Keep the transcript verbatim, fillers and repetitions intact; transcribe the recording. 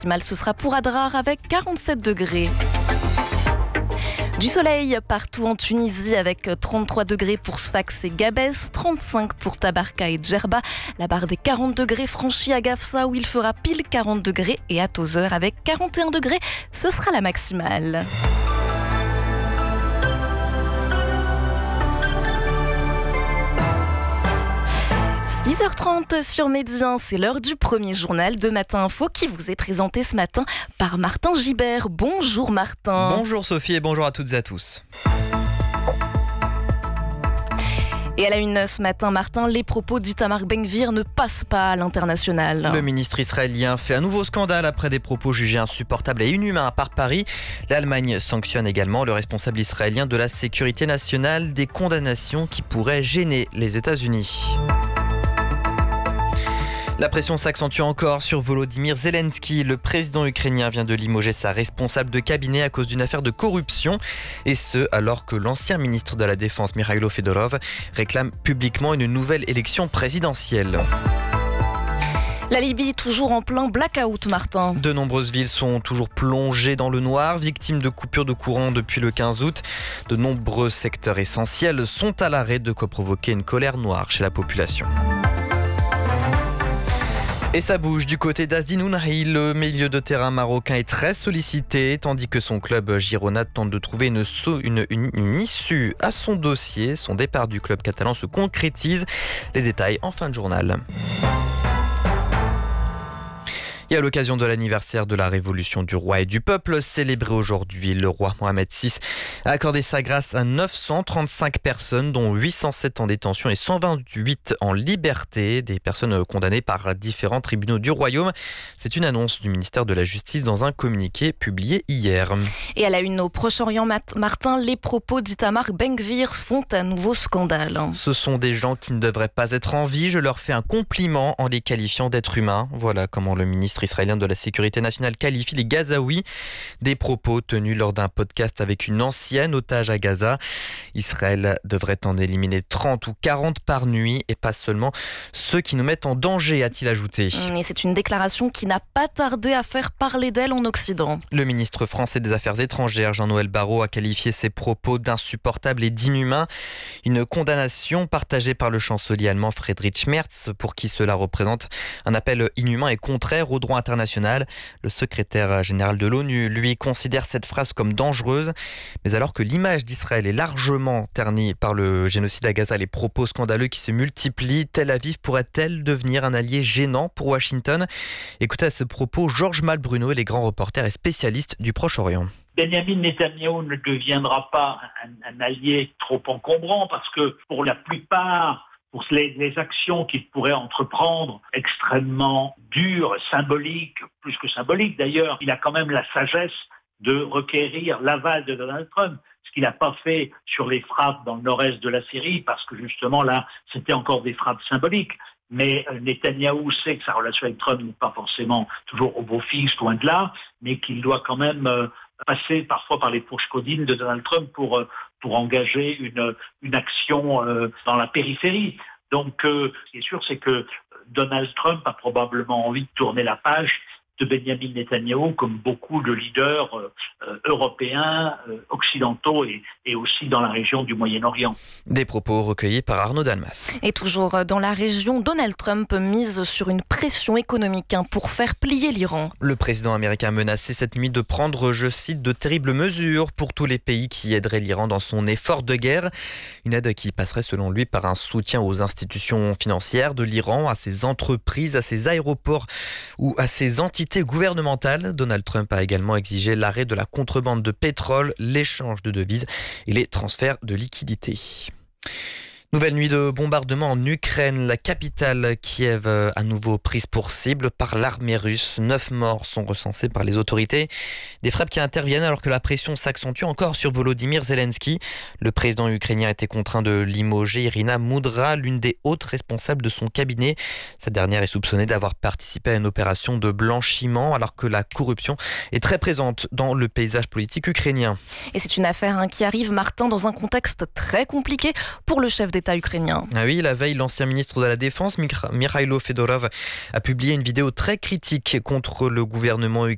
maximale, ce sera pour Adrar avec quarante-sept degrés. Du soleil partout en Tunisie avec trente-trois degrés pour Sfax et Gabès, trente-cinq pour Tabarka et Djerba. La barre des quarante degrés franchie à Gafsa où il fera pile quarante degrés et à Tozeur avec quarante et un degrés, ce sera la maximale. six heures trente sur Médien, c'est l'heure du premier journal de Matin Info qui vous est présenté ce matin par Martin Gibert. Bonjour Martin. Bonjour Sophie et bonjour à toutes et à tous. Et à la une ce matin, Martin, les propos d'Itamar Ben-Gvir ne passent pas à l'international. Le ministre israélien fait un nouveau scandale après des propos jugés insupportables et inhumains par Paris. L'Allemagne sanctionne également le responsable israélien de la sécurité nationale, des condamnations qui pourraient gêner les États-Unis. La pression s'accentue encore sur Volodymyr Zelensky. Le président ukrainien vient de limoger sa responsable de cabinet à cause d'une affaire de corruption. Et ce, alors que l'ancien ministre de la Défense, Mikhailo Fedorov, réclame publiquement une nouvelle élection présidentielle. La Libye, toujours en plein blackout, Martin. De nombreuses villes sont toujours plongées dans le noir, victimes de coupures de courant depuis le quinze août. De nombreux secteurs essentiels sont à l'arrêt, de quoi provoquer une colère noire chez la population. Et ça bouge du côté d'Azdin Ounahi. Le milieu de terrain marocain est très sollicité, tandis que son club Girona tente de trouver une, une, une, une issue à son dossier. Son départ du club catalan se concrétise. Les détails en fin de journal. Et à l'occasion de l'anniversaire de la révolution du roi et du peuple, célébré aujourd'hui, le roi Mohamed six a accordé sa grâce à neuf cent trente-cinq personnes, dont huit cent sept en détention et cent vingt-huit en liberté, des personnes condamnées par différents tribunaux du royaume. C'est une annonce du ministère de la Justice dans un communiqué publié hier. Et à la une au Proche-Orient, Martin, les propos d'Itamar Ben-Gvir font un nouveau scandale. Ce sont des gens qui ne devraient pas être en vie. Je leur fais un compliment en les qualifiant d'êtres humains. Voilà comment le ministre israélien de la Sécurité nationale qualifie les Gazaouis. Des propos tenus lors d'un podcast avec une ancienne otage à Gaza. Israël devrait en éliminer trente ou quarante par nuit et pas seulement ceux qui nous mettent en danger, a-t-il ajouté. Et c'est une déclaration qui n'a pas tardé à faire parler d'elle en Occident. Le ministre français des Affaires étrangères, Jean-Noël Barrot, a qualifié ces propos d'insupportables et d'inhumains. Une condamnation partagée par le chancelier allemand Friedrich Merz, pour qui cela représente un appel inhumain et contraire au droit international. Le secrétaire général de l'ONU, lui, considère cette phrase comme dangereuse. Mais alors que l'image d'Israël est largement ternie par le génocide à Gaza, les propos scandaleux qui se multiplient, Tel Aviv pourrait-elle devenir un allié gênant pour Washington? Écoutez à ce propos Georges Malbruno et les grands reporters et spécialistes du Proche-Orient. Benjamin Netanyahou ne deviendra pas un, un allié trop encombrant parce que pour la plupart, pour les, les actions qu'il pourrait entreprendre, extrêmement dures, symboliques, plus que symboliques d'ailleurs, il a quand même la sagesse de requérir l'aval de Donald Trump, ce qu'il n'a pas fait sur les frappes dans le nord-est de la Syrie, parce que justement là, c'était encore des frappes symboliques. Mais Netanyahou sait que sa relation avec Trump n'est pas forcément toujours au beau fixe, loin de là, mais qu'il doit quand même euh, passer parfois par les fourches codines de Donald Trump pour, euh, pour engager une, une action euh, dans la périphérie. Donc, euh, ce qui est sûr, c'est que Donald Trump a probablement envie de tourner la page de Benjamin Netanyahou, comme beaucoup de leaders euh, euh, européens, euh, occidentaux et, et aussi dans la région du Moyen-Orient. Des propos recueillis par Arnaud Dalmas. Et toujours dans la région, Donald Trump mise sur une pression économique hein, pour faire plier l'Iran. Le président américain a menacé cette nuit de prendre, je cite, de terribles mesures pour tous les pays qui aideraient l'Iran dans son effort de guerre. Une aide qui passerait selon lui par un soutien aux institutions financières de l'Iran, à ses entreprises, à ses aéroports ou à ses entités gouvernementale. Donald Trump a également exigé l'arrêt de la contrebande de pétrole, l'échange de devises et les transferts de liquidités. Nouvelle nuit de bombardement en Ukraine, la capitale Kiev à nouveau prise pour cible par l'armée russe. Neuf morts sont recensés par les autorités. Des frappes qui interviennent alors que la pression s'accentue encore sur Volodymyr Zelensky. Le président ukrainien a été contraint de limoger Irina Moudra, l'une des hautes responsables de son cabinet. Cette dernière est soupçonnée d'avoir participé à une opération de blanchiment alors que la corruption est très présente dans le paysage politique ukrainien. Et c'est une affaire hein, qui arrive, Martin, dans un contexte très compliqué pour le chef d'État ukrainien. Ah oui, la veille, l'ancien ministre de la Défense, Mikhailo Fedorov, a publié une vidéo très critique contre le gouvernement ukrainien.